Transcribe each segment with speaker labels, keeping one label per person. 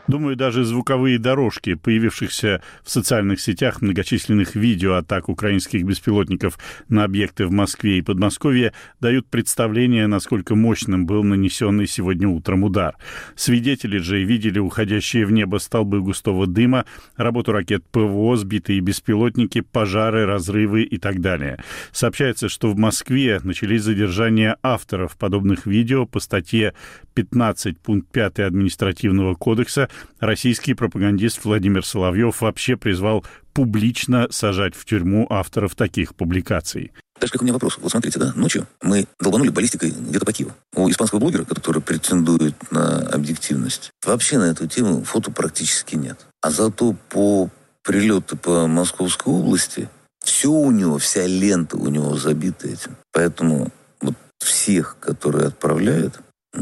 Speaker 1: Думаю, даже звуковые дорожки, появившихся в социальных сетях многочисленных видео атак украинских беспилотников на объекты в Москве и Подмосковье, дают представление, насколько мощным был нанесенный сегодня утром удар. Свидетели же видели уходящие в небо столбы густого дыма, работу ракет ПВО, сбитые беспилотники, пожары, разрывы и так далее. Сообщается, что в Москве начались задержания авторов подобных видео по статье 15 пункт 5 административного кодекса. Российский пропагандист Владимир Соловьев вообще призвал публично сажать в тюрьму авторов таких публикаций.
Speaker 2: Так же, как у меня вопрос. Вот смотрите, да, ночью мы долбанули баллистикой где-то по Киеву. У испанского блогера, который претендует на объективность, вообще на эту тему фото практически нет. А зато по прилету по Московской области все у него, вся лента у него забита этим. Поэтому вот всех, которые отправляют,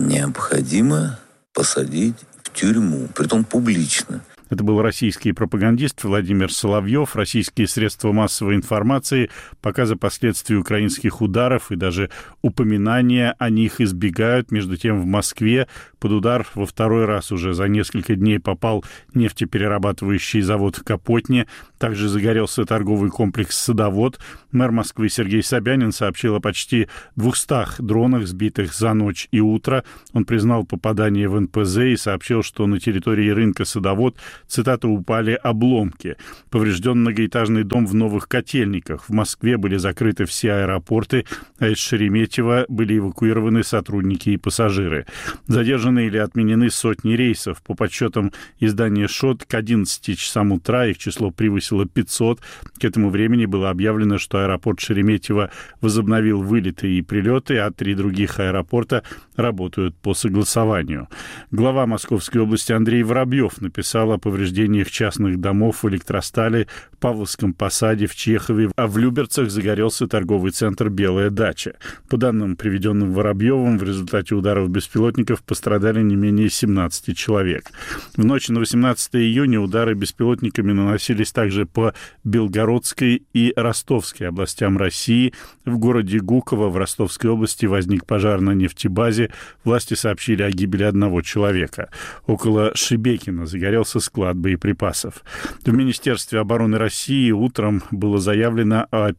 Speaker 2: необходимо посадить в тюрьму, притом публично.
Speaker 1: Это был российский пропагандист Владимир Соловьев. Российские средства массовой информации показы последствий украинских ударов и даже упоминания о них избегают. Между тем, в Москве под удар во второй раз уже за несколько дней попал нефтеперерабатывающий завод в Капотне. Также загорелся торговый комплекс «Садовод». Мэр Москвы Сергей Собянин сообщил о почти 200 дронах, сбитых за ночь и утро. Он признал попадание в НПЗ и сообщил, что на территории рынка «Садовод», цитата, «упали обломки». Поврежден многоэтажный дом в Новых Котельниках. В Москве были закрыты все аэропорты, а из Шереметьево были эвакуированы сотрудники и пассажиры. Задержаны или отменены сотни рейсов. По подсчетам издания ШОТ, к 11 часам утра их число превысило 500. К этому времени было объявлено, что аэропорт Шереметьево возобновил вылеты и прилеты, а 3 других аэропорта работают по согласованию. Глава Московской области Андрей Воробьев написал о повреждениях частных домов в Электростале, Павловском Посаде, в Чехове, а в Люберцах загорелся торговый центр «Белая дача». По данным, приведенным Воробьевым, в результате ударов беспилотников пострадали не менее 17 человек. В ночь на 18 июня удары беспилотниками наносились также по Белгородской и Ростовской областям России. В городе Гуково в Ростовской области возник пожар на нефтебазе. Власти сообщили о гибели 1 человека. Около Шебекина загорелся склад боеприпасов. В Министерстве обороны России утром было заявлено о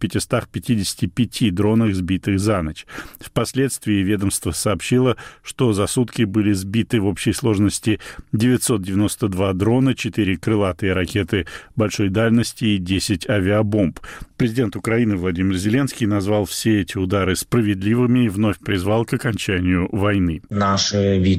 Speaker 1: 555 дронах, сбитых за ночь. Впоследствии ведомство сообщило, что за сутки были сбиты в общей сложности 992 дрона, 4 крылатые ракеты большой дальности и 10 авиабомб. Президент Украины Владимир Зеленский назвал все эти удары справедливыми и вновь призвал к окончанию войны.
Speaker 3: Наш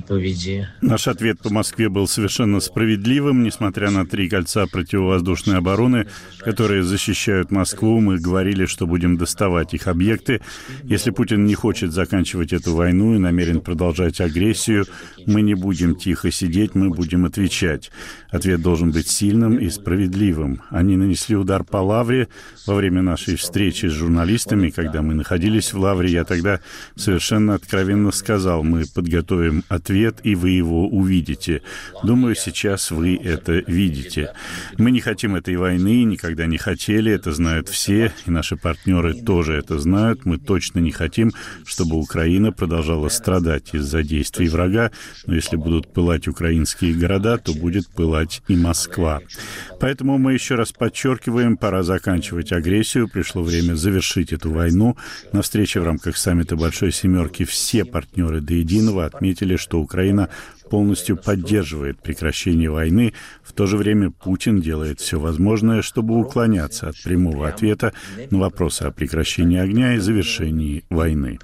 Speaker 1: ответ по Москве был совершенно справедливым. Несмотря на 3 кольца противовоздушной обороны, которые защищают Москву, мы говорили, что будем доставать их объекты. Если Путин не хочет заканчивать эту войну и намерен продолжать агрессию, мы не будем тихо сидеть, мы будем отвечать. Ответ должен быть сильным и справедливым. Они нанесли удар по Лавре во время нашей встречи с журналистами, когда мы находились в Лавре. Я тогда совершенно откровенно сказал: мы подготовим ответ, и вы его увидите. Думаю, сейчас вы это видите. Мы не хотим этой войны, никогда не хотели, это знают все, и наши партнеры тоже это знают. Мы точно не хотим, чтобы Украина продолжала страдать из-за действий врага, но если будут пылать украинские города, то будет пылать и Москва. Поэтому мы еще раз подчеркиваем, пора заканчивать агрессию, пришло время завершить эту войну. На встрече в рамках саммита Большой Семерки все партнеры до единого отметили, что Украина полностью поддерживает прекращение войны. В то же время Путин делает все возможное, чтобы уклоняться от прямого ответа на вопросы о прекращении огня и завершении войны.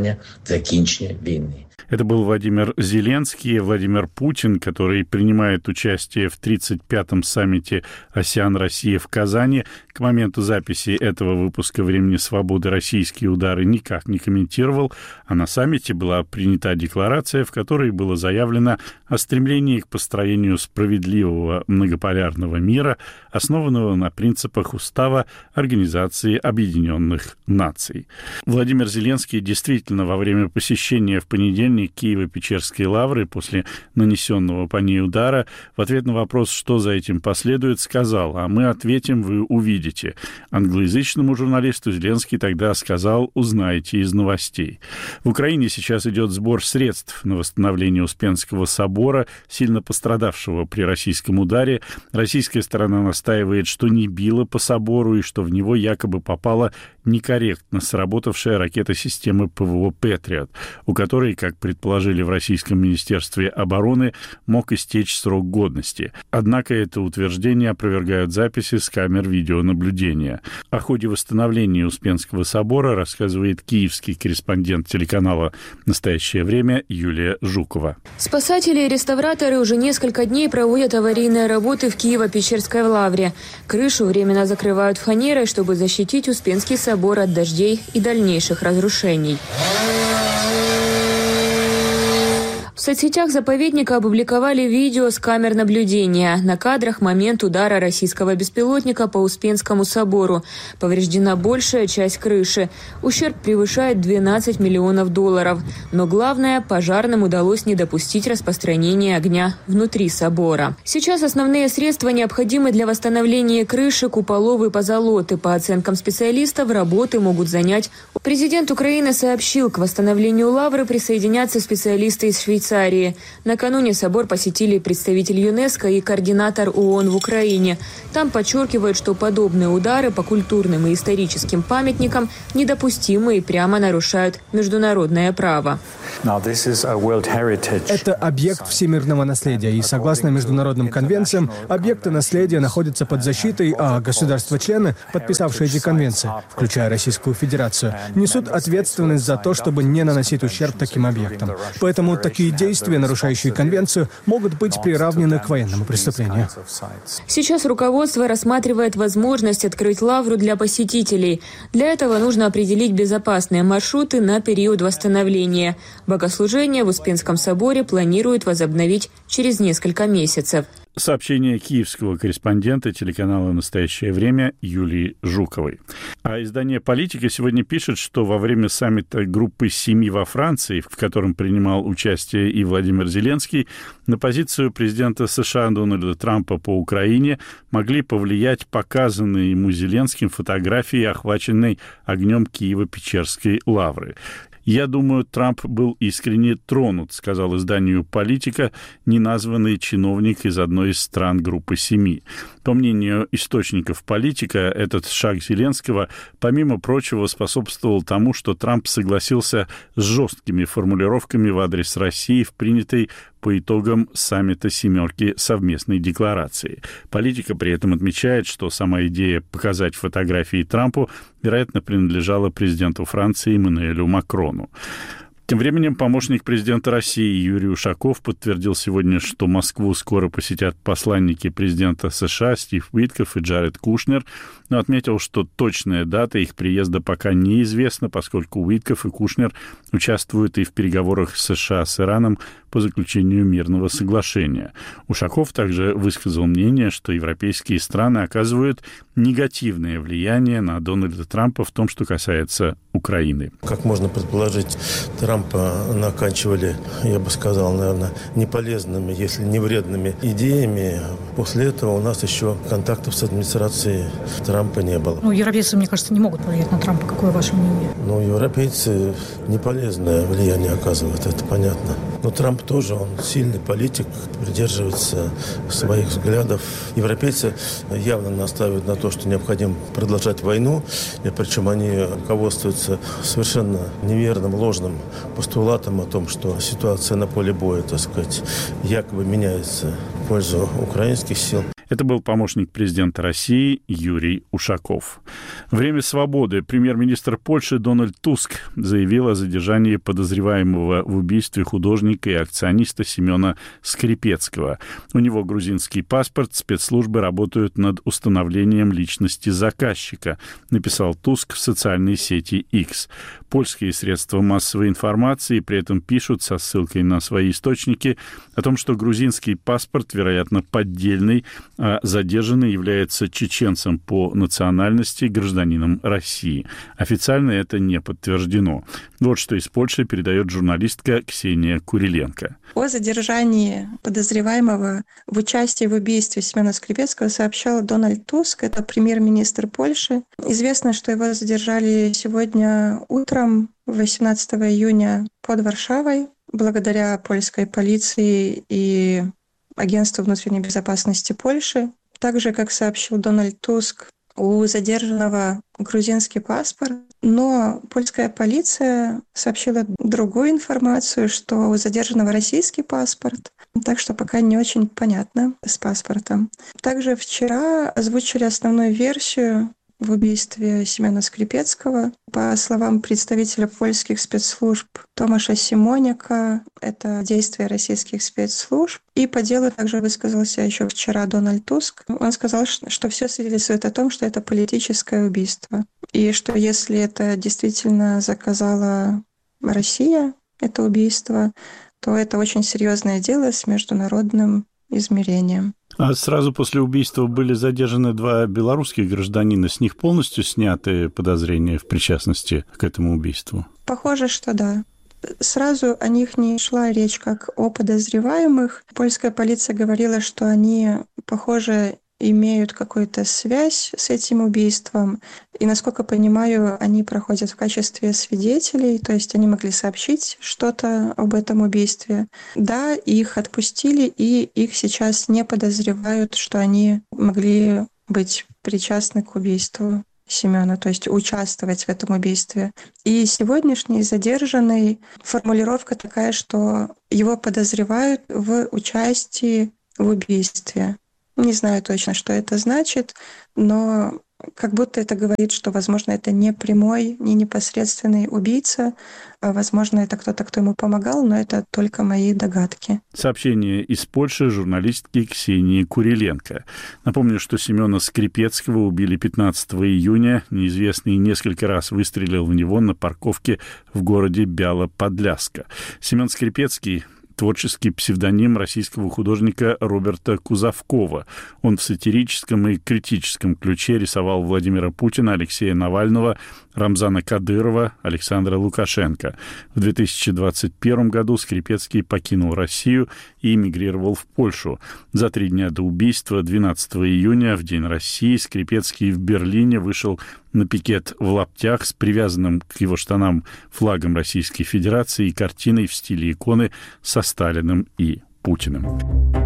Speaker 1: Это был Владимир Зеленский, Владимир Путин, который принимает участие в 35-м саммите «АСЕАН-Россия» в Казани. К моменту записи этого выпуска «Времени свободы» российские удары никак не комментировал, а на саммите была принята декларация, в которой было заявлено о стремлении к построению справедливого многополярного мира, основанного на принципах Устава Организации Объединенных Наций. Владимир Зеленский действительно во время посещения в понедельник понедельник Киево-Печерской лавры после нанесенного по ней удара в ответ на вопрос, что за этим последует, сказал: «А мы ответим, вы увидите». Англоязычному журналисту Зеленский тогда сказал: «Узнаете из новостей». В Украине сейчас идет сбор средств на восстановление Успенского собора, сильно пострадавшего при российском ударе. Российская сторона настаивает, что не била по собору и что в него якобы попала некорректно сработавшая ракета системы ПВО «Патриот», у которой, как предположили в Российском министерстве обороны, мог истечь срок годности. Однако это утверждение опровергают записи с камер видеонаблюдения. О ходе восстановления Успенского собора рассказывает киевский корреспондент телеканала «Настоящее время» Юлия Жукова.
Speaker 3: Спасатели и реставраторы уже несколько дней проводят аварийные работы в Киево-Печерской лавре. Крышу временно закрывают фанерой, чтобы защитить Успенский собор от дождей и дальнейших разрушений. В соцсетях заповедника опубликовали видео с камер наблюдения. На кадрах момент удара российского беспилотника по Успенскому собору. Повреждена большая часть крыши. Ущерб превышает $12 миллионов. Но главное, пожарным удалось не допустить распространения огня внутри собора. Сейчас основные средства необходимы для восстановления крыши, куполов и позолоты. По оценкам специалистов, работы могут занять. Президент Украины сообщил, к восстановлению лавры присоединятся специалисты из Швейцарии. Накануне собор посетили представитель ЮНЕСКО и координатор ООН в Украине. Там подчеркивают, что подобные удары по культурным и историческим памятникам недопустимы и прямо нарушают международное право.
Speaker 4: Это объект всемирного наследия, и согласно международным конвенциям, объекты наследия находятся под защитой, а государства-члены, подписавшие эти конвенции, включая Российскую Федерацию, несут ответственность за то, чтобы не наносить ущерб таким объектам. Поэтому такие действия, нарушающие конвенцию, могут быть приравнены к военному преступлению.
Speaker 3: Сейчас руководство рассматривает возможность открыть лавру для посетителей. Для этого нужно определить безопасные маршруты на период восстановления. Богослужение в Успенском соборе планируют возобновить через несколько месяцев.
Speaker 1: Сообщение киевского корреспондента телеканала «Настоящее время» Юлии Жуковой. А издание «Политика» сегодня пишет, что во время саммита группы «7» во Франции, в котором принимал участие и Владимир Зеленский, на позицию президента США Дональда Трампа по Украине могли повлиять показанные ему Зеленским фотографии, охваченной огнем Киево-Печерской лавры. «Я думаю, Трамп был искренне тронут», — сказал изданию «Политика» неназванный чиновник из одной из стран группы «7». По мнению источников «Политика», этот шаг Зеленского, помимо прочего, способствовал тому, что Трамп согласился с жесткими формулировками в адрес России в принятой по итогам саммита «семерки» совместной декларации. «Политика» при этом отмечает, что сама идея показать фотографии Трампу, вероятно, принадлежала президенту Франции Эммануэлю Макрону. Тем временем помощник президента России Юрий Ушаков подтвердил сегодня, что Москву скоро посетят посланники президента США Стив Уиткоф и Джаред Кушнер, но отметил, что точная дата их приезда пока неизвестна, поскольку Уиткоф и Кушнер участвуют и в переговорах США с Ираном по заключению мирного соглашения. Ушаков также высказал мнение, что европейские страны оказывают негативное влияние на Дональда Трампа в том, что касается Украины.
Speaker 5: Как можно предположить, Трампа накачивали, я бы сказал, наверное, неполезными, если не вредными идеями. После этого у нас еще контактов с администрацией Трампа не было.
Speaker 6: Европейцы, мне кажется, не могут повлиять на Трампа. Какое ваше мнение?
Speaker 5: Европейцы неполезное влияние оказывают, это понятно. Но Трамп тоже, он сильный политик, придерживается своих взглядов. Европейцы явно настаивают на то, что необходимо продолжать войну, и причем они руководствуются совершенно неверным, ложным постулатом о том, что ситуация на поле боя, так сказать, якобы меняется в пользу украинских сил.
Speaker 1: Это был помощник президента России Юрий Ушаков. «Время свободы». Премьер-министр Польши Дональд Туск заявил о задержании подозреваемого в убийстве художника художника и акциониста Семена Скрипецкого. У него грузинский паспорт, спецслужбы работают над установлением личности заказчика, написал Туск в социальной сети X. Польские средства массовой информации при этом пишут со ссылкой на свои источники о том, что грузинский паспорт, вероятно, поддельный, а задержанный является чеченцем по национальности, гражданином России. Официально это не подтверждено. Вот что из Польши передает журналистка Ксения Куриленко.
Speaker 7: О задержании подозреваемого в участии в убийстве Семена Скрипецкого сообщал Дональд Туск, это премьер-министр Польши. Известно, что его задержали сегодня утром, 18 июня, под Варшавой, благодаря польской полиции и Агентству внутренней безопасности Польши. Также, как сообщил Дональд Туск, у задержанного грузинский паспорт, но польская полиция сообщила другую информацию, что у задержанного российский паспорт, так что пока не очень понятно с паспортом. Также вчера озвучили основную версию в убийстве Семена Скрипецкого. По словам представителя польских спецслужб Томаша Симоняка, это действия российских спецслужб. И по делу также высказался еще вчера Дональд Туск. Он сказал, что все свидетельствует о том, что это политическое убийство. И что если это действительно заказала Россия, это убийство, то это очень серьезное дело с международным измерением.
Speaker 1: А сразу после убийства были задержаны 2 белорусских гражданина. С них полностью сняты подозрения в причастности к этому убийству?
Speaker 7: Похоже, что да. Сразу о них не шла речь как о подозреваемых. Польская полиция говорила, что они, похоже, имеют какую-то связь с этим убийством. И, насколько понимаю, они проходят в качестве свидетелей, то есть они могли сообщить что-то об этом убийстве. Да, их отпустили, и их сейчас не подозревают, что они могли быть причастны к убийству Семена, то есть участвовать в этом убийстве. И сегодняшний задержанный, формулировка такая, что его подозревают в участии в убийстве. Не знаю точно, что это значит, но как будто это говорит, что, возможно, это не прямой, не непосредственный убийца, а, возможно, это кто-то, кто ему помогал, но это только мои догадки.
Speaker 1: Сообщение из Польши журналистки Ксении Куриленко. Напомню, что Семена Скрипецкого убили 15 июня. Неизвестный несколько раз выстрелил в него на парковке в городе Бяло-Подляска. Семен Скрипецкий — творческий псевдоним российского художника Роберта Кузовкова. Он в сатирическом и критическом ключе рисовал Владимира Путина, Алексея Навального, Рамзана Кадырова, Александра Лукашенко. В 2021 году Скрипецкий покинул Россию и эмигрировал в Польшу. За 3 дня до убийства, 12 июня, в День России, Скрипецкий в Берлине вышел на пикет в лаптях с привязанным к его штанам флагом Российской Федерации и картиной в стиле иконы со Сталиным и Путиным.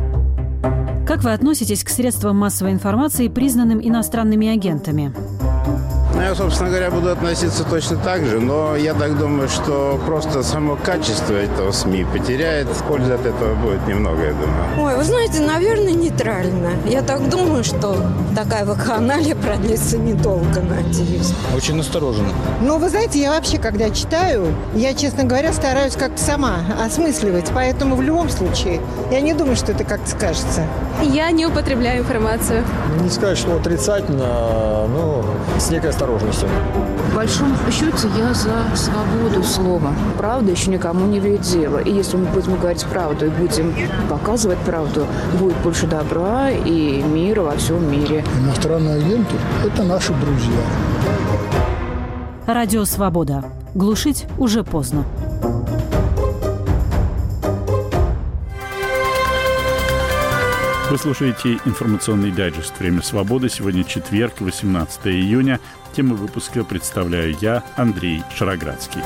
Speaker 8: Как вы относитесь к средствам массовой информации, признанным иностранными агентами?
Speaker 9: Я, собственно говоря, буду относиться точно так же, но я так думаю, что просто само качество этого СМИ потеряет. Пользы от этого будет немного, я думаю.
Speaker 10: Ой, вы знаете, наверное, нейтрально. Я так думаю, что такая вакханалия продлится недолго, надеюсь.
Speaker 11: Очень настороженно.
Speaker 12: Ну, вы знаете, я вообще, когда читаю, я, честно говоря, стараюсь как-то сама осмысливать, поэтому в любом случае я не думаю, что это как-то скажется.
Speaker 13: Я не употребляю информацию.
Speaker 11: Не сказать, что отрицательно, но с некой осторожностью.
Speaker 14: В большом счете я за свободу слова. Правда еще никому не вредит дело. И если мы будем говорить правду и будем показывать правду, будет больше добра и мира во всем мире.
Speaker 15: Иностранные агенты – это наши друзья.
Speaker 8: Радио «Свобода». Глушить уже поздно.
Speaker 1: Вы слушаете информационный дайджест «Время свободы». Сегодня четверг, 18 июня. Тему выпуска представляю я, Андрей Шароградский.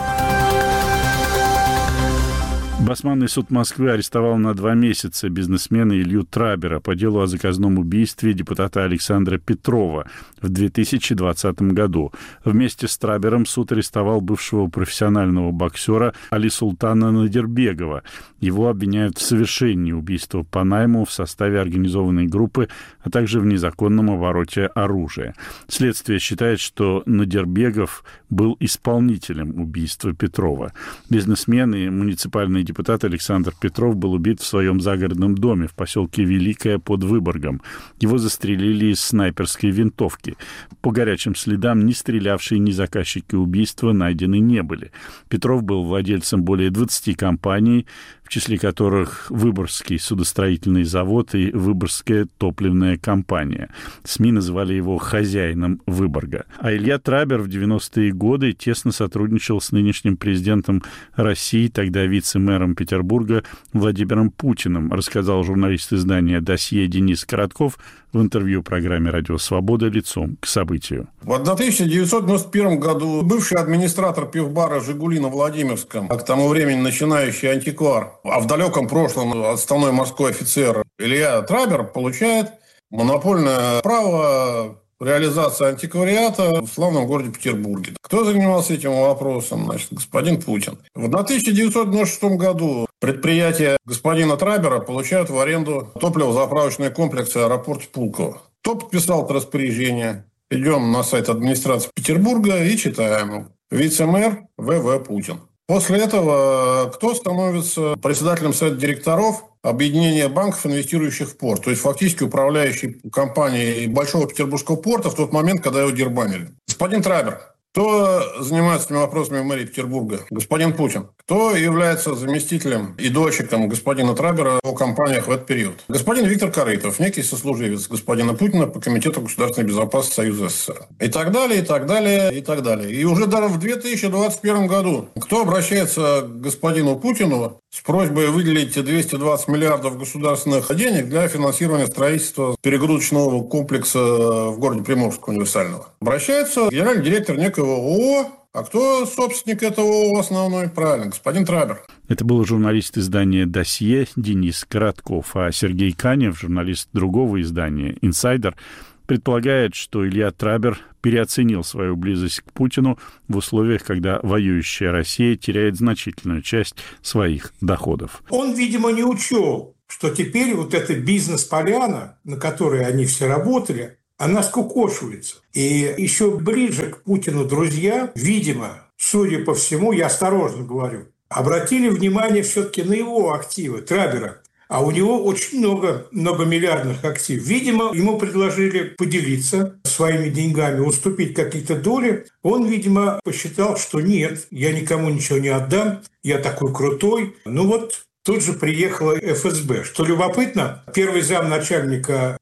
Speaker 1: Басманный суд Москвы арестовал на 2 месяца бизнесмена Илью Трабера по делу о заказном убийстве депутата Александра Петрова в 2020 году. Вместе с Трабером суд арестовал бывшего профессионального боксера Али Султана Надирбегова. Его обвиняют в совершении убийства по найму в составе организованной группы, а также в незаконном обороте оружия. Следствие считает, что Надирбегов был исполнителем убийства Петрова. Бизнесмен и муниципальный депутат депутат Александр Петров был убит в своем загородном доме в поселке Великое под Выборгом. Его застрелили из снайперской винтовки. По горячим следам ни стрелявшие, ни заказчики убийства найдены не были. Петров был владельцем более 20 компаний, в числе которых Выборгский судостроительный завод и Выборгская топливная компания. СМИ называли его хозяином Выборга. А Илья Трабер в 90-е годы тесно сотрудничал с нынешним президентом России, тогда вице-мэром Петербурга Владимиром Путиным, рассказал журналист издания «Досье» Денис Коротков в интервью программе «Радио Свобода» лицом к событию.
Speaker 16: В 1991 году бывший администратор пивбара «Жигули» на Владимирском, а к тому времени начинающий антиквар, а в далеком прошлом отставной морской офицер Илья Трабер получает монопольное право реализации антиквариата в славном городе Петербурге. Кто занимался этим вопросом? Значит, господин Путин. В 1996 году предприятие господина Трабера получают в аренду топливозаправочные комплексы аэропорта Пулково. Кто подписал это распоряжение? Идем на сайт администрации Петербурга и читаем. Вице-мэр В.В. Путин. После этого кто становится председателем совета директоров объединения банков, инвестирующих в порт, то есть фактически управляющей компанией Большого Петербургского порта в тот момент, когда его дербанили. Господин Трабер. Кто занимается этими вопросами в мэрии Петербурга? Господин Путин. Кто является заместителем и дочеком господина Трабера в компаниях в этот период? Господин Виктор Корытов, некий сослуживец господина Путина по Комитету государственной безопасности Союза СССР. И так далее, и так далее, и так далее. И уже даже в 2021 году кто обращается к господину Путину с просьбой выделить 220 миллиардов государственных денег для финансирования строительства перегрузочного комплекса в городе Приморск универсального? Обращается генеральный директор некого ООО. А кто собственник этого ООО основной? Правильно, господин Трабер.
Speaker 1: Это был журналист издания «Досье» Денис Коротков, а Сергей Канев, журналист другого издания «Инсайдер», предполагает, что Илья Трабер переоценил свою близость к Путину в условиях, когда воюющая Россия теряет значительную часть своих доходов.
Speaker 17: Он, видимо, не учел, что теперь вот эта бизнес-поляна, на которой они все работали, она скукошивается. И еще ближе к Путину друзья, видимо, судя по всему, я осторожно говорю, обратили внимание все-таки на его активы Трабера. А у него очень много многомиллиардных активов. Видимо, ему предложили поделиться своими деньгами, уступить какие-то доли. Он, видимо, посчитал, что нет, я никому ничего не отдам, я такой крутой. Ну вот, тут же приехала ФСБ. Что любопытно, первый замначальника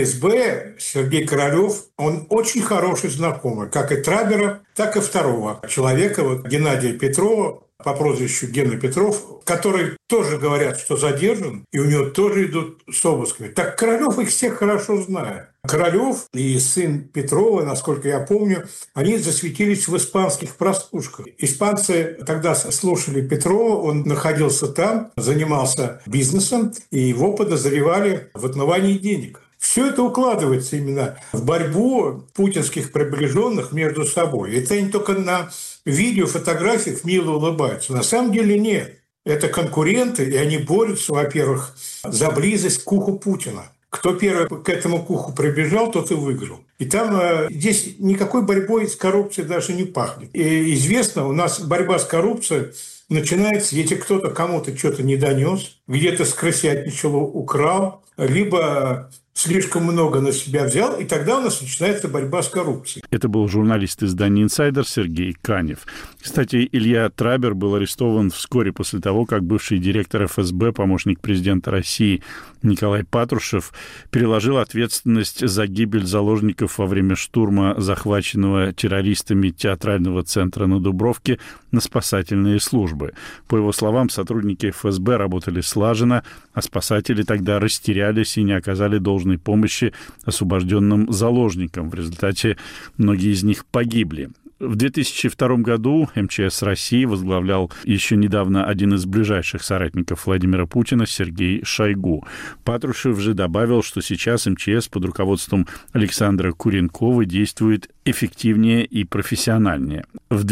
Speaker 17: ФСБ Сергей Королёв, он очень хороший знакомый, как и Трабера, так и второго человека, вот Геннадия Петрова, по прозвищу Гена Петров, который тоже говорят, что задержан, и у него тоже идут с обысками. Так Королёв их всех хорошо знает. Королёв и сын Петрова, насколько я помню, они засветились в испанских прослушках. Испанцы тогда слушали Петрова, он находился там, занимался бизнесом, и его подозревали в отмывании денег. Все это укладывается именно в борьбу путинских приближенных между собой. Это они только на видео, фотографиях мило улыбаются. На самом деле нет. Это конкуренты, и они борются, во-первых, за близость к уху Путина. Кто первый к этому уху прибежал, тот и выиграл. И там здесь никакой борьбой с коррупцией даже не пахнет. И известно, у нас борьба с коррупцией начинается, если кто-то кому-то что-то не донес, где-то скрысятничало, украл, либо слишком много на себя взял, и тогда у нас начинается борьба с коррупцией.
Speaker 1: Это был журналист издания «Инсайдер» Сергей Канев. Кстати, Илья Трабер был арестован вскоре после того, как бывший директор ФСБ, помощник президента России Николай Патрушев, переложил ответственность за гибель заложников во время штурма захваченного террористами театрального центра на Дубровке на спасательные службы. По его словам, сотрудники ФСБ работали слаженно, а спасатели тогда растерялись и не оказали должной помощи освобожденным заложникам. В результате многие из них погибли. В 2002 году МЧС России возглавлял еще недавно один из ближайших соратников Владимира Путина Сергей Шойгу. Патрушев же добавил, что сейчас МЧС под руководством Александра Куренкова действует эффективнее и профессиональнее. В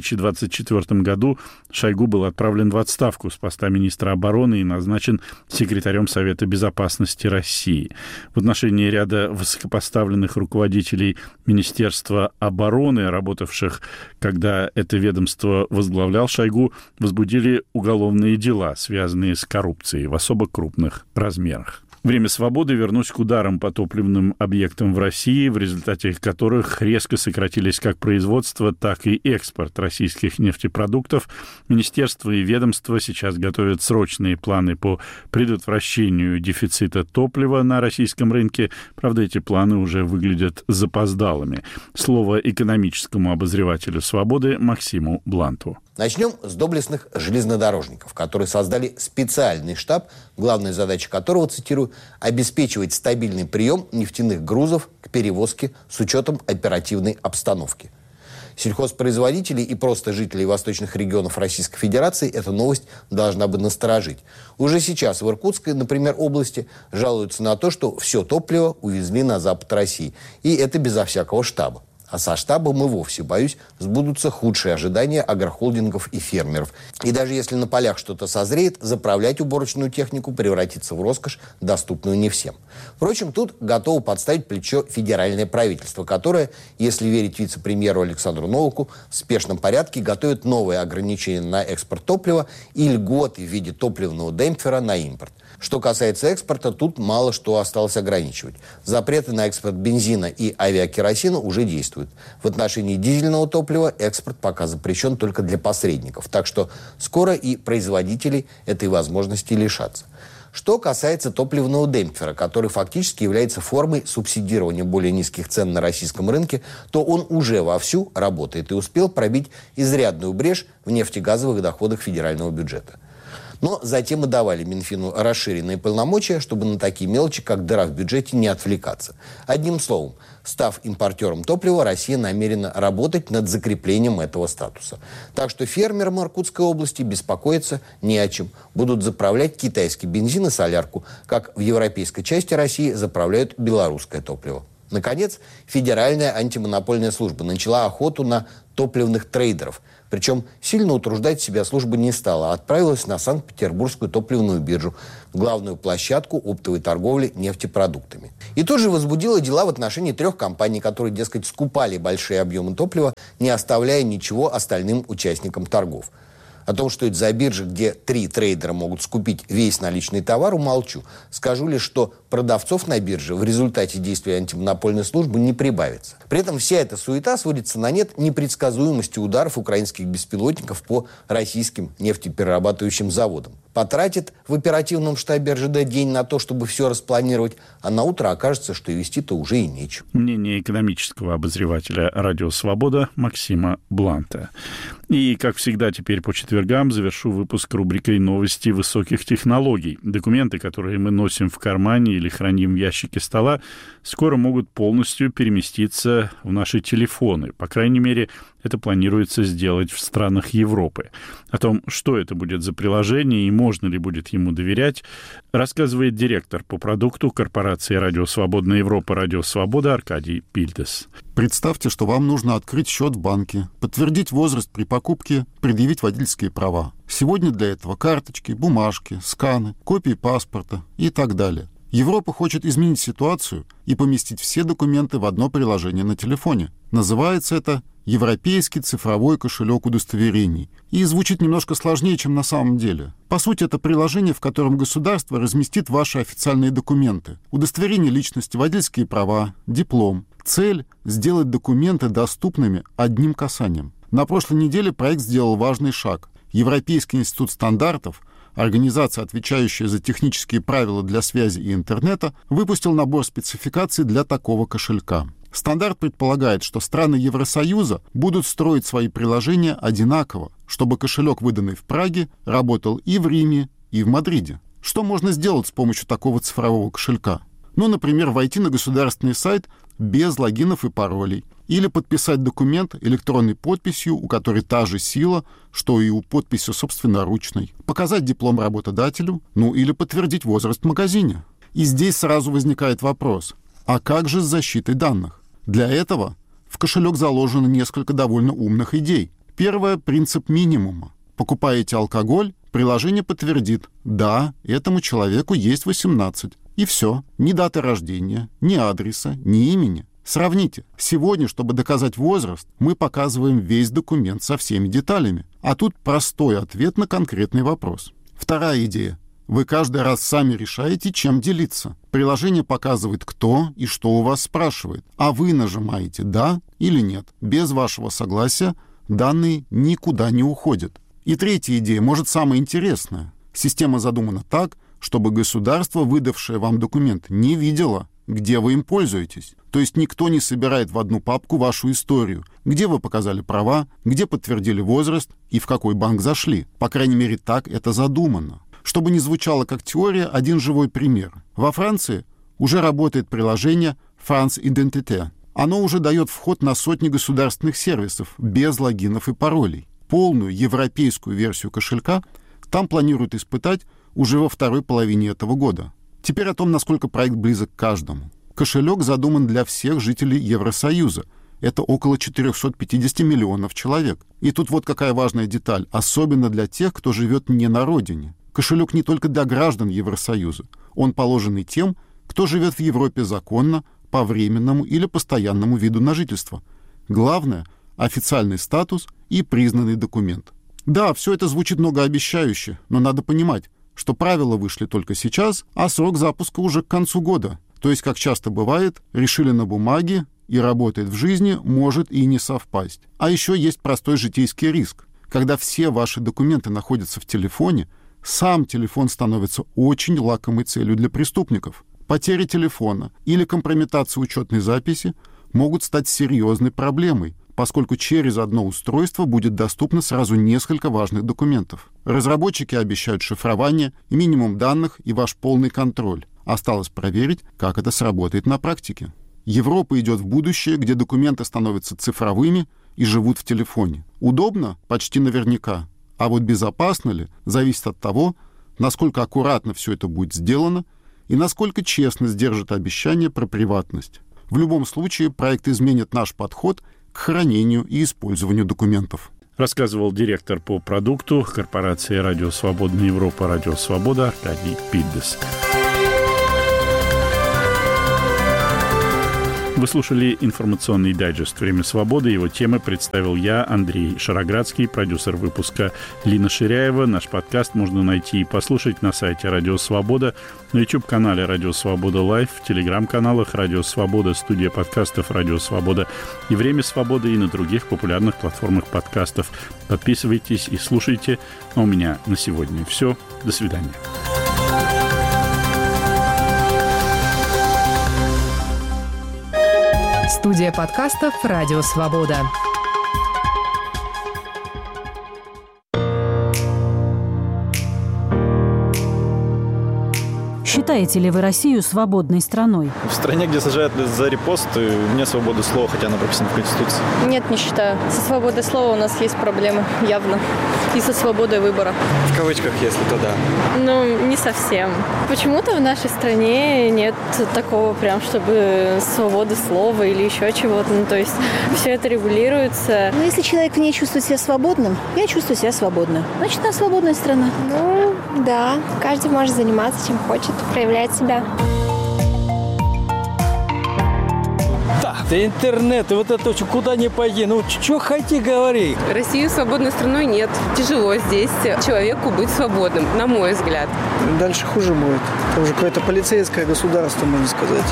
Speaker 1: 2024 году Шойгу был отправлен в отставку с поста министра обороны и назначен секретарем Совета безопасности России. В отношении ряда высокопоставленных руководителей Министерства обороны, работавших, когда это ведомство возглавлял Шойгу, возбудили уголовные дела, связанные с коррупцией в особо крупных размерах. Время свободы вернусь к ударам по топливным объектам в России, в результате которых резко сократились как производство, так и экспорт российских нефтепродуктов. Министерство и ведомство сейчас готовят срочные планы по предотвращению дефицита топлива на российском рынке. Правда, эти планы уже выглядят запоздалыми. Слово экономическому обозревателю «Свободы» Максиму Бланту.
Speaker 18: Начнем с доблестных железнодорожников, которые создали специальный штаб, главная задача которого, цитирую, «обеспечивать стабильный прием нефтяных грузов к перевозке с учетом оперативной обстановки». Сельхозпроизводителей и просто жителей восточных регионов Российской Федерации эта новость должна бы насторожить. Уже сейчас в Иркутской, например, области жалуются на то, что все топливо увезли на запад России. И это безо всякого штаба. А со штабом и вовсе, боюсь, сбудутся худшие ожидания агрохолдингов и фермеров. И даже если на полях что-то созреет, заправлять уборочную технику превратится в роскошь, доступную не всем. Впрочем, тут готово подставить плечо федеральное правительство, которое, если верить вице-премьеру Александру Новаку, в спешном порядке готовит новые ограничения на экспорт топлива и льготы в виде топливного демпфера на импорт. Что касается экспорта, тут мало что осталось ограничивать. Запреты на экспорт бензина и авиакеросина уже действуют. В отношении дизельного топлива экспорт пока запрещен только для посредников. Так что скоро и производителей этой возможности лишатся. Что касается топливного демпфера, который фактически является формой субсидирования более низких цен на российском рынке, то он уже вовсю работает и успел пробить изрядную брешь в нефтегазовых доходах федерального бюджета. Но затем и давали Минфину расширенные полномочия, чтобы на такие мелочи, как дыра в бюджете, не отвлекаться. Одним словом, став импортером топлива, Россия намерена работать над закреплением этого статуса. Так что фермерам Иркутской области беспокоиться не о чем. Будут заправлять китайский бензин и солярку, как в европейской части России заправляют белорусское топливо. Наконец, Федеральная антимонопольная служба начала охоту на топливных трейдеров. Причем сильно утруждать себя служба не стала, а отправилась на Санкт-Петербургскую топливную биржу, главную площадку оптовой торговли нефтепродуктами. И тут же возбудила дела в отношении 3 компаний, которые, дескать, скупали большие объемы топлива, не оставляя ничего остальным участникам торгов. О том, что это за биржа, где 3 трейдера могут скупить весь наличный товар, умолчу. Скажу лишь, что продавцов на бирже в результате действия антимонопольной службы не прибавится. При этом вся эта суета сводится на нет непредсказуемости ударов украинских беспилотников по российским нефтеперерабатывающим заводам. Потратит в оперативном штабе РЖД день на то, чтобы все распланировать, а на утро окажется, что и вести-то уже и нечего.
Speaker 1: Мнение экономического обозревателя «Радио Свобода» Максима Бланта. И, как всегда, теперь по четвергам завершу выпуск рубрикой «Новости высоких технологий». Документы, которые мы носим в кармане или храним в ящике стола, скоро могут полностью переместиться в наши телефоны. По крайней мере, это планируется сделать в странах Европы. О том, что это будет за приложение и можно ли будет ему доверять, рассказывает директор по продукту корпорации «Радио Свободная Европа» «Радио Свобода» Аркадий Пильдес.
Speaker 19: Представьте, что вам нужно открыть счет в банке, подтвердить возраст при покупке, предъявить водительские права. Сегодня для этого карточки, бумажки, сканы, копии паспорта и так далее. Европа хочет изменить ситуацию и поместить все документы в одно приложение на телефоне. Называется это «Европейский цифровой кошелек удостоверений». И звучит немножко сложнее, чем на самом деле. По сути, это приложение, в котором государство разместит ваши официальные документы. Удостоверение личности, водительские права, диплом. Цель – сделать документы доступными одним касанием. На прошлой неделе проект сделал важный шаг. Европейский институт стандартов, организация, отвечающая за технические правила для связи и интернета, выпустил набор спецификаций для такого кошелька. Стандарт предполагает, что страны Евросоюза будут строить свои приложения одинаково, чтобы кошелек, выданный в Праге, работал и в Риме, и в Мадриде. Что можно сделать с помощью такого цифрового кошелька? Ну, например, войти на государственный сайт без логинов и паролей, или подписать документ электронной подписью, у которой та же сила, что и у подписи собственноручной, показать диплом работодателю, ну или подтвердить возраст в магазине. И здесь сразу возникает вопрос, а как же с защитой данных? Для этого В кошелек заложено несколько довольно умных идей. Первое – принцип минимума. Покупаете алкоголь, приложение подтвердит: да, этому человеку есть 18. И все. Ни даты рождения, ни адреса, ни имени. Сравните. Сегодня, чтобы доказать возраст, мы показываем весь документ со всеми деталями. А тут простой ответ на конкретный вопрос. Вторая идея. Вы каждый раз сами решаете, чем делиться. Приложение показывает, кто и что у вас спрашивает. А вы нажимаете «да» или «нет». Без вашего согласия данные никуда не уходят. И третья идея, может, самая интересная. Система задумана так, чтобы государство, выдавшее вам документ, не видело, где вы им пользуетесь. То есть никто не собирает в одну папку вашу историю, где вы показали права, где подтвердили возраст и в какой банк зашли. По крайней мере, так это задумано. Чтобы не звучало как теория, один живой пример. Во Франции уже работает приложение France Identité. Оно уже дает вход на сотни государственных сервисов без логинов и паролей. Полную европейскую версию кошелька там планируют испытать уже во второй половине этого года. Теперь о том, насколько проект близок к каждому. Кошелек задуман для всех жителей Евросоюза. Это около 450 миллионов человек. И тут вот какая важная деталь, особенно для тех, кто живет не на родине. Кошелек не только для граждан Евросоюза. Он положен и тем, кто живет в Европе законно, по временному или постоянному виду на жительство. Главное – официальный статус и признанный документ. Да, все это звучит многообещающе, но надо понимать, что правила вышли только сейчас, а срок запуска уже к концу года. То есть, как часто бывает, решили на бумаге и работает в жизни, может и не совпасть. А еще есть простой житейский риск. Когда все ваши документы находятся в телефоне, сам телефон становится очень лакомой целью для преступников. Потеря телефона или компрометация учетной записи могут стать серьезной проблемой, поскольку через одно устройство будет доступно сразу несколько важных документов. Разработчики обещают шифрование, минимум данных и ваш полный контроль. Осталось проверить, как это сработает на практике. Европа идет в будущее, где документы становятся цифровыми и живут в телефоне. Удобно? Почти наверняка. А вот безопасно ли, зависит от того, насколько аккуратно все это будет сделано и насколько честно сдержит обещание про приватность. В любом случае, проект изменит наш подход к хранению и использованию документов.
Speaker 1: Рассказывал директор по продукту корпорации «Радио Свободная Европа» «Радио Свобода» Аркадий Пильдес. Вы слушали информационный дайджест «Время свободы». Его темы представил я, Андрей Шароградский, продюсер выпуска Лина Ширяева. Наш подкаст можно найти и послушать на сайте «Радио Свобода», на YouTube-канале «Радио Свобода Лайв», в телеграм-каналах «Радио Свобода», студия подкастов «Радио Свобода» и «Время свободы» и на других популярных платформах подкастов. Подписывайтесь и слушайте. А у меня на сегодня все. До свидания.
Speaker 20: Студия подкастов «Радио Свобода».
Speaker 8: Считаете ли вы Россию свободной страной?
Speaker 11: В стране, где сажают за репосты, нет свободы слова, хотя она прописана в Конституции.
Speaker 13: Нет, не считаю. Со свободой слова у нас есть проблемы, явно. И со свободой выбора.
Speaker 11: В кавычках, если то да.
Speaker 13: Ну, не совсем. Почему-то в нашей стране нет такого прям, чтобы свободы слова или еще чего-то. Ну, то есть все это регулируется.
Speaker 21: Ну, если человек не чувствует себя свободным, я чувствую себя свободно. Значит, она свободная страна.
Speaker 22: Ну, да. Каждый может заниматься чем хочет, проявлять себя.
Speaker 23: Да интернет, и вот это куда ни пойди, ну что хоти говори.
Speaker 13: Россию свободной страной нет. Тяжело здесь человеку быть свободным, на мой взгляд.
Speaker 24: Дальше хуже будет. Это уже какое-то полицейское государство, можно сказать.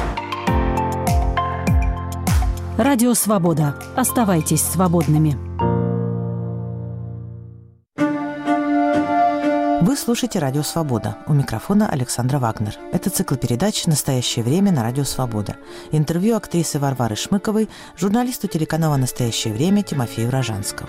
Speaker 8: Радио Свобода. Оставайтесь свободными.
Speaker 25: Вы слушаете «Радио Свобода». У микрофона Александра Вагнер. Это цикл передач «Настоящее время» на «Радио Свобода». Интервью актрисы Варвары Шмыковой, журналисту телеканала «Настоящее время» Тимофею Рожанскому.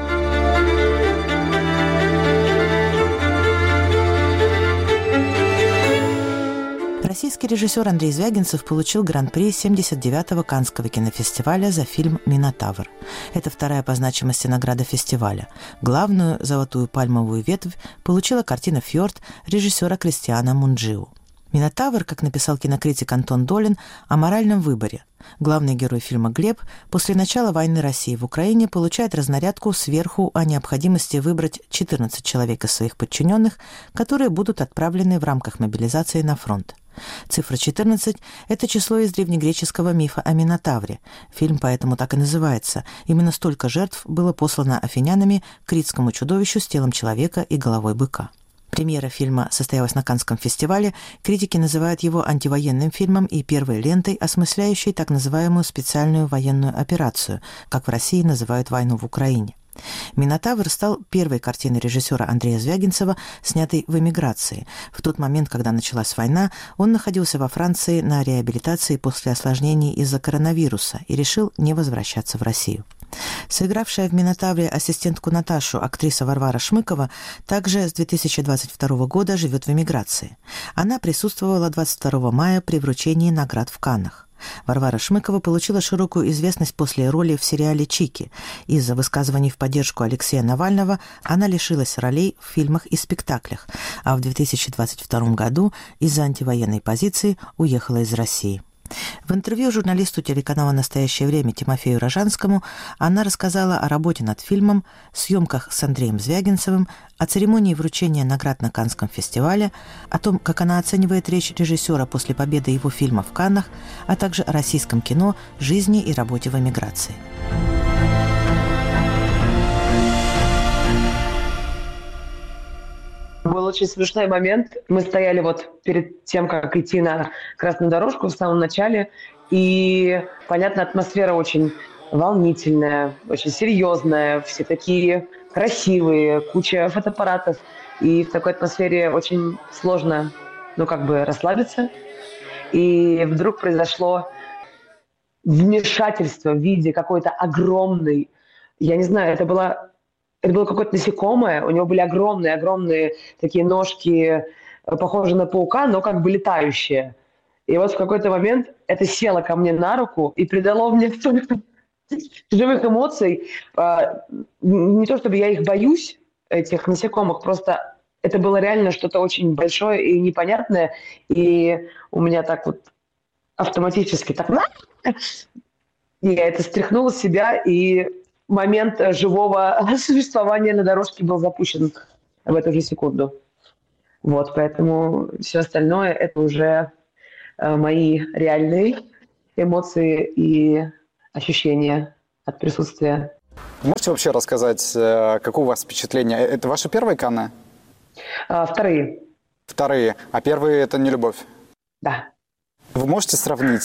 Speaker 25: Российский режиссер Андрей Звягинцев получил гран-при 79-го Каннского кинофестиваля за фильм «Минотавр». Это вторая по значимости награда фестиваля. Главную золотую пальмовую ветвь получила картина «Фьорд» режиссера Кристиана Мунджиу. «Минотавр», как написал кинокритик Антон Долин, о моральном выборе. Главный герой фильма Глеб после начала войны России в Украине получает разнарядку сверху о необходимости выбрать 14 человек из своих подчиненных, которые будут отправлены в рамках мобилизации на фронт. Цифра 14 – это число из древнегреческого мифа о Минотавре. Фильм поэтому так и называется. Именно столько жертв было послано афинянами к критскому чудовищу с телом человека и головой быка. Премьера фильма состоялась на Каннском фестивале. Критики называют его антивоенным фильмом и первой лентой, осмысляющей так называемую специальную военную операцию, как в России называют войну в Украине. «Минотавр» стал первой картиной режиссера Андрея Звягинцева, снятой в эмиграции. В тот момент, когда началась война, он находился во Франции на реабилитации после осложнений из-за коронавируса и решил не возвращаться в Россию. Сыгравшая в «Минотавре» ассистентку Наташу актриса Варвара Шмыкова также с 2022 года живет в эмиграции. Она присутствовала 22 мая при вручении наград в Каннах. Варвара Шмыкова получила широкую известность после роли в сериале «Чики». Из-за высказываний в поддержку Алексея Навального она лишилась ролей в фильмах и спектаклях, а в 2022 году из-за антивоенной позиции уехала из России. В интервью журналисту телеканала «Настоящее время» Тимофею Рожанскому она рассказала о работе над фильмом, съемках с Андреем Звягинцевым, о церемонии вручения наград на Каннском фестивале, о том, как она оценивает речь режиссера после победы его фильма в Каннах, а также о российском кино, жизни и работе в эмиграции.
Speaker 2: Был очень смешной момент. Мы стояли вот перед тем, как идти на красную дорожку в самом начале. И, понятно, атмосфера очень волнительная, очень серьезная. Все такие красивые, куча фотоаппаратов. И в такой атмосфере очень сложно, расслабиться. И вдруг произошло вмешательство в виде какой-то огромной, я не знаю, это было какое-то насекомое, у него были огромные такие ножки, похожие на паука, но как бы летающие. И вот в какой-то момент это село ко мне на руку и придало мне столько живых эмоций. Не то чтобы я их боюсь, этих насекомых, просто это было реально что-то очень большое и непонятное. И у меня так вот автоматически так... Я это стряхнула с себя, и момент живого существования на дорожке был запущен в эту же секунду. Вот, поэтому все остальное – это уже мои реальные эмоции и ощущения от присутствия.
Speaker 3: Можете вообще рассказать, какое у вас впечатление? Это ваши первые Канны?
Speaker 2: Вторые.
Speaker 3: Вторые. А первые – это не любовь?
Speaker 2: Да.
Speaker 3: Вы можете сравнить,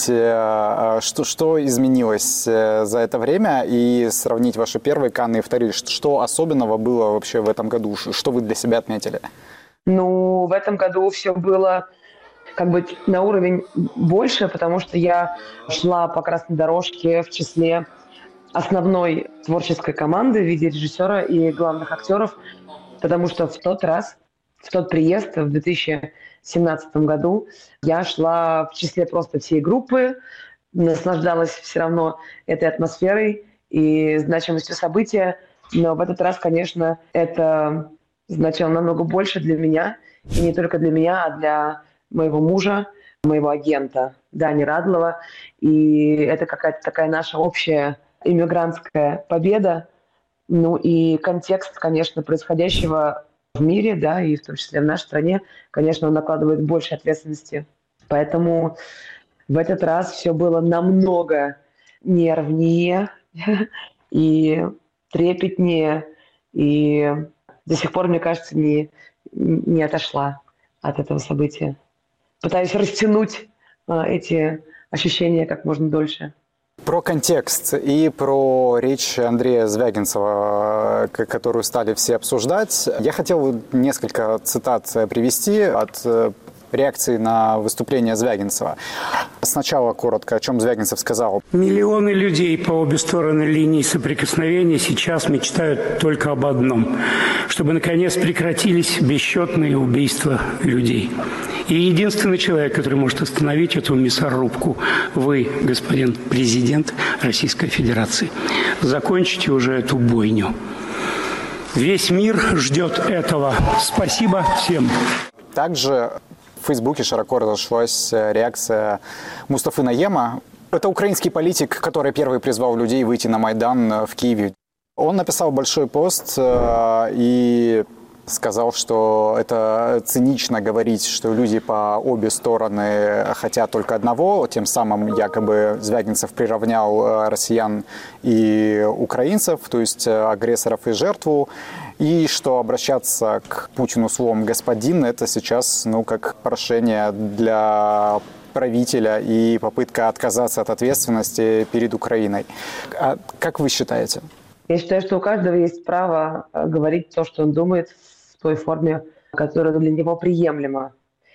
Speaker 3: что изменилось за это время, и сравнить ваши первые Канны и вторые? Что особенного было вообще в этом году? Что вы для себя отметили?
Speaker 2: В этом году все было на уровень больше, потому что я шла по красной дорожке в числе основной творческой команды в виде режиссера и главных актеров, потому что в тот приезд в 2017 году я шла в числе просто всей группы, наслаждалась все равно этой атмосферой и значимостью события, но в этот раз, конечно, это значило намного больше для меня, и не только для меня, а для моего мужа, моего агента Дани Радлова, и это какая-то такая наша общая иммигрантская победа, и контекст, конечно, происходящего в мире, да, и в том числе в нашей стране, конечно, он накладывает больше ответственности. Поэтому в этот раз все было намного нервнее и трепетнее, и до сих пор, мне кажется, не отошла от этого события. Пытаюсь растянуть эти ощущения как можно дольше.
Speaker 3: Про контекст и про речь Андрея Звягинцева, которую стали все обсуждать. Я хотел несколько цитат привести от реакции на выступление Звягинцева. Сначала коротко, о чем Звягинцев сказал.
Speaker 4: Миллионы людей по обе стороны линии соприкосновения сейчас мечтают только об одном. Чтобы, наконец, прекратились бесчетные убийства людей. И единственный человек, который может остановить эту мясорубку, вы, господин президент Российской Федерации. Закончите уже эту бойню. Весь мир ждет этого. Спасибо всем.
Speaker 3: Также В Фейсбуке широко разошлась реакция Мустафы Наема. Это украинский политик, который первый призвал людей выйти на Майдан в Киеве. Он написал большой пост и сказал, что это цинично говорить, что люди по обе стороны хотят только одного. Тем самым якобы Звягинцев приравнял россиян и украинцев, то есть агрессоров и жертву. И что обращаться к Путину словом «господин» – это сейчас как прошение для правителя и попытка отказаться от ответственности перед Украиной. А как вы считаете?
Speaker 2: Я считаю, что у каждого есть право говорить то, что он думает, в той форме, которая для него приемлема.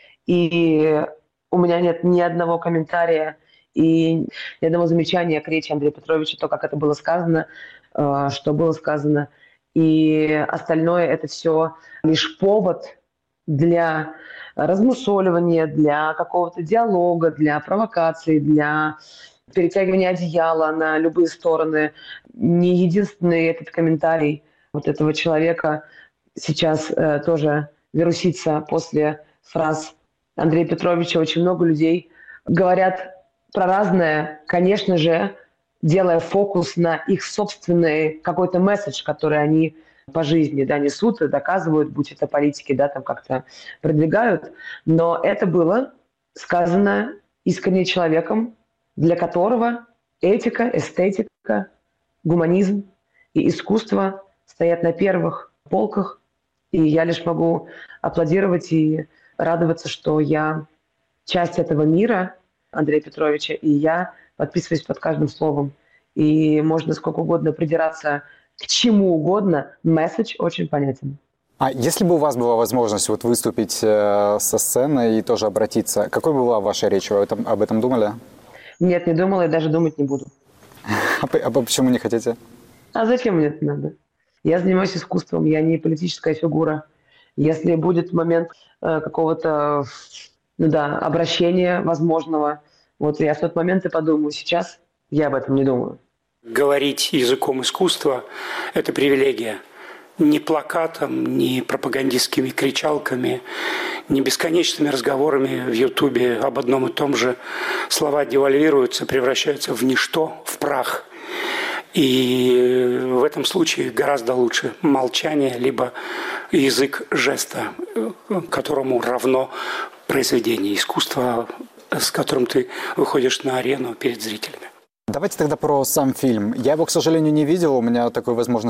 Speaker 2: И у меня нет ни одного комментария и ни одного замечания к речи Андрея Петровича, то, как это было сказано, что было сказано. И остальное – это все лишь повод для размусоливания, для какого-то диалога, для провокации, для перетягивания одеяла на любые стороны. Не единственный этот комментарий вот этого человека сейчас тоже вирусится после фраз Андрея Петровича. Очень много людей говорят про разное, конечно же, делая фокус на их собственный какой-то месседж, который они по жизни несут и доказывают, будь это политики, там как-то продвигают. Но это было сказано искренне человеком, для которого этика, эстетика, гуманизм и искусство стоят на первых полках. И я лишь могу аплодировать и радоваться, что я часть этого мира Андрея Петровича, и я подписываюсь под каждым словом. И можно сколько угодно придираться к чему угодно, месседж очень понятен.
Speaker 3: А если бы у вас была возможность выступить со сцены и тоже обратиться, какой была ваша речь? Вы об этом думали?
Speaker 2: Нет, не думала и даже думать не буду.
Speaker 3: А почему не хотите?
Speaker 2: А зачем мне это надо? Я занимаюсь искусством, я не политическая фигура. Если будет момент какого-то обращения возможного, я в тот момент и подумаю. Сейчас я об этом не думаю.
Speaker 4: Говорить языком искусства – это привилегия. Ни плакатом, ни пропагандистскими кричалками, ни бесконечными разговорами в Ютубе об одном и том же. Слова девальвируются, превращаются в ничто, в прах. И в этом случае гораздо лучше молчание, либо язык жеста, которому равно произведение искусства, с которым ты выходишь на арену перед зрителями.
Speaker 3: Давайте тогда про сам фильм. Я его, к сожалению, не видел, у меня такой возможности